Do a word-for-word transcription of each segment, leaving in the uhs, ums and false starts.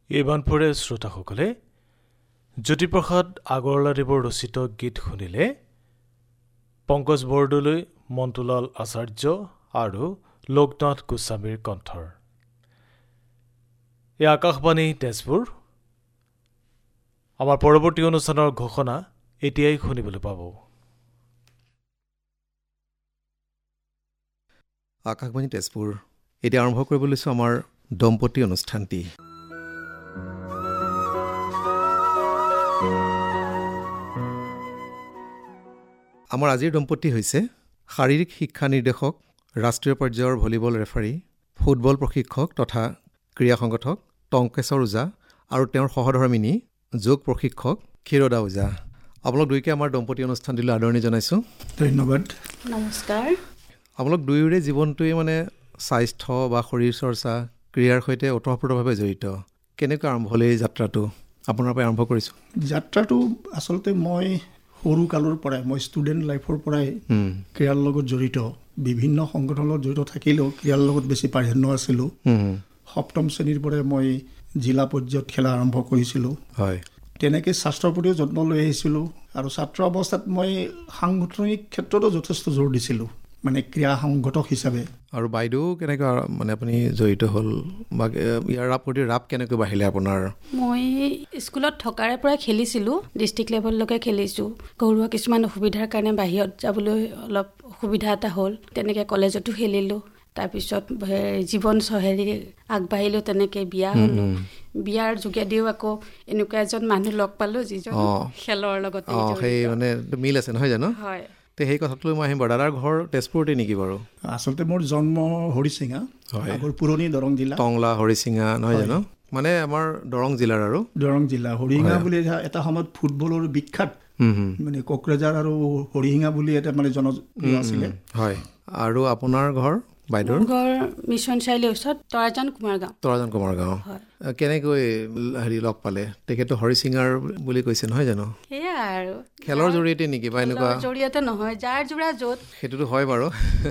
এই বানপুৰে শ্ৰোতাসকলে জ্যোতিপ্ৰসাদ আগৰৱালাদেৱৰ ৰচিত গীত শুনিলে পংকজ বৰদলৈ, মন্তুলাল আচাৰ্য আৰু লোকনাথ গোস্বামীৰ কণ্ঠৰ। এই আকাশবাণী তেজপুৰ। আমাৰ পৰৱৰ্তী অনুষ্ঠানৰ ঘোষণা এতিয়াই শুনিবলৈ পাব। আকাশবাণী তেজপুৰ এতিয়া আৰম্ভ কৰিব লৈছোঁ আমাৰ দম্পতী অনুষ্ঠানটি। আমাৰ আজিৰ দম্পতি হৈছে শাৰীৰিক শিক্ষা নিৰ্দেশক, ৰাষ্ট্ৰীয় পৰ্যায়ৰ ভলীবল ৰেফাৰী, ফুটবল প্ৰশিক্ষক তথা ক্ৰীড়া সংগঠক টংকেশ্বৰ ওজা আৰু তেওঁৰ সহধৰ্মিনী যোগ প্ৰশিক্ষক ক্ষীৰোদা ওজা। আপোনালোক দুয়োকে আমাৰ দম্পতী অনুষ্ঠানটিলৈ আদৰণি জনাইছোঁ। ধন্যবাদ। নমস্কাৰ। আপোনালোক দুয়োৰে জীৱনটোৱে মানে স্বাস্থ্য বা শৰীৰ চৰ্চা ক্ৰীড়াৰ সৈতে ওতঃপ্ৰোতভাৱে জড়িত। কেনেকৈ আৰম্ভ হ'ল এই যাত্ৰাটো? আপোনাৰ পৰাই আৰম্ভ কৰিছোঁ। যাত্ৰাটো আচলতে মই সৰু কালৰ পৰাই, মই ষ্টুডেণ্ট লাইফৰ পৰাই ক্ৰীড়াৰ লগত জড়িত। বিভিন্ন সংগঠনৰ জড়িত থাকিলেও ক্ৰীড়াৰ লগত বেছি প্ৰাধান্য আছিলোঁ। সপ্তম শ্ৰেণীৰ পৰাই মই জিলা পৰ্যায়ত খেলা আৰম্ভ কৰিছিলোঁ। হয়, তেনেকৈ স্বাস্থ্যৰ প্ৰতিও যত্ন লৈ আহিছিলোঁ আৰু ছাত্ৰ অৱস্থাত মই সাংগঠনিক ক্ষেত্ৰতো যথেষ্ট জোৰ দিছিলোঁ, মানে ক্ৰীড়া সংগঠক হিচাপে। আৰু বাইদেউ কেনেকৈ মানে আপুনি জড়িত হ'ল বা ইয়াৰ প্ৰতি ৰাপ কেনেকৈ বাঢ়িলে আপোনাৰ? মই স্কুলত থকাৰে পৰাই খেলিছিলোঁ, ডিষ্ট্ৰিক্ট লেভেললৈকে খেলিছোঁ। ঘৰুৱা কিছুমান অসুবিধাৰ কাৰণে বাহিৰত যাবলৈ অলপ অসুবিধা এটা হ'ল। তেনেকৈ কলেজতো খেলিলোঁ। তাৰপিছত জীৱন হেৰি আগবাঢ়িলোঁ, তেনেকৈ বিয়া হ'লোঁ। বিয়াৰ যোগেদিও আকৌ এনেকুৱা এজন মানুহ লগ পালোঁ যিজন খেলৰ লগতে সেই মানে মিল আছে নহয় জানো? হয়। সেই কথাটোলৈ মই আহিম বাৰু। দাদাৰ ঘৰ তেজপুৰতে নেকি বাৰু? আচলতে মোৰ জন্ম হৰিচিঙা, আগৰ পুৰণি দৰং জিলা। টংলা হৰিচিঙা নহয় জানো? মানে আমাৰ দৰং জিলাৰ আৰু দৰং জিলা হৰিঙা বুলি এটা সময়ত ফুটবলৰ বিখ্যাত, মানে কোকৰাঝাৰ আৰু হৰিঙা বুলি এটা মানে জনপ্ৰিয় আছিলে। হয়। আৰু আপোনাৰ ঘৰ বাইদেউৰ? ঘৰ মিছন চাৰিআলিৰ ওচৰত তৰাজান কুমাৰ গাঁও। তৰাজান কুমাৰ গাঁও। কেনেকৈ হেৰি লগ পালে? তেখেতটো হৰিচিঙাৰ বুলি কৈছে নহয় জানো? সেয়াই আৰু খেলৰ জৰিয়তে নেকি বা এনেকুৱা? জৰিয়তে নহয়, যাৰ যোৰা য'ত। সেইটোতো হয় বাৰু।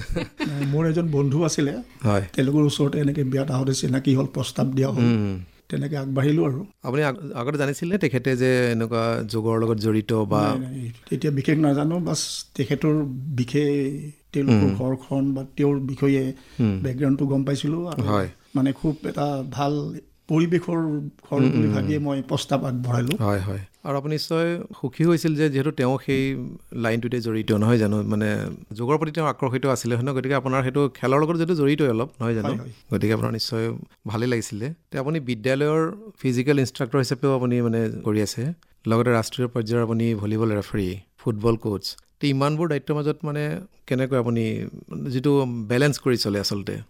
মোৰ এজন বন্ধু আছিলে, হয়, তেওঁলোকৰ ওচৰতে এনেকৈ বিয়াত আহোঁতে চিনাকি হ'ল, প্ৰস্তাৱ দিয়া হ'ল, তেনেকৈ আগবাঢ়িলোঁ। আৰু আপুনি আগতে জানিছিলে তেখেতে যে এনেকুৱা যোগৰ লগত জড়িত বা? তেতিয়া বিশেষ নাজানো, বাছ তেখেতৰ বিশেষ তেওঁলোকৰ ঘৰখন বা তেওঁৰ বিষয়ে বেকগ্ৰাউণ্ডটো গম পাইছিলোঁ আৰু মানে খুব এটা ভাল পৰিৱেশৰ ঘৰ বুলি ভাবিয়ে মই প্ৰস্তাৱ আগবঢ়ালোঁ। হয় হয়। আৰু আপুনি নিশ্চয় সুখী হৈছিল যে যিহেতু তেওঁ সেই লাইনটোতে জড়িত নহয় জানো, মানে যোগৰ প্ৰতি তেওঁ আকৰ্ষিত আছিলে হয় ন? গতিকে আপোনাৰ সেইটো খেলৰ লগত যিহেতু জড়িত অলপ নহয় জানো, গতিকে আপোনাৰ নিশ্চয় ভালেই লাগিছিলে। তে আপুনি বিদ্যালয়ৰ ফিজিকেল ইনষ্ট্ৰাক্টৰ হিচাপেও আপুনি মানে কৰি আছে, লগতে ৰাষ্ট্ৰীয় পৰ্যায়ৰ আপুনি ভলীবল ৰেফাৰী, ফুটবল কোচ। তে ইমানবোৰ দায়িত্বৰ মাজত মানে কেনেকৈ আপুনি যিটো বেলেঞ্চ কৰি চলে আচলতে?